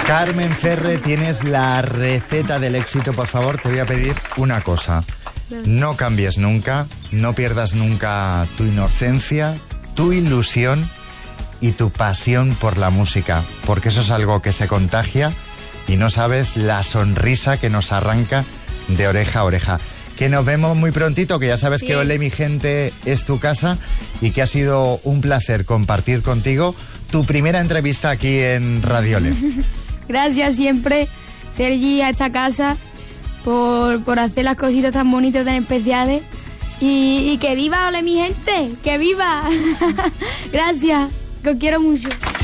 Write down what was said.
Carmen Ferre, tienes la receta del éxito. Por favor, te voy a pedir una cosa. No cambies nunca, no pierdas nunca tu inocencia, tu ilusión y tu pasión por la música, porque eso es algo que se contagia y no sabes la sonrisa que nos arranca de oreja a oreja. Que nos vemos muy prontito, que ya sabes que Ole mi gente es tu casa y que ha sido un placer compartir contigo tu primera entrevista aquí en Radio Ole. Gracias siempre, Sergi, a esta casa por hacer las cositas tan bonitas, tan especiales. Y que viva Ole mi gente, que viva. Gracias, que os quiero mucho.